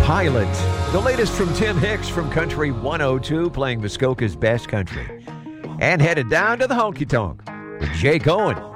Pilot, the latest from Tim Hicks from Country 102, playing Muskoka's best country. And headed down to the honky-tonk with Jake Owen.